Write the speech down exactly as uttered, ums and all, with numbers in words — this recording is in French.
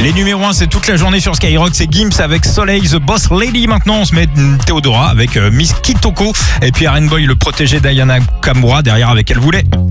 Les numéros un, c'est toute la journée sur Skyrock. C'est Gims avec Soleil, The Boss Lady. Maintenant, on se met Théodora avec Miss Kitoko. Et puis Aaron Boy, le protégé d'Ayana Kamura, derrière avec Elle Voulait.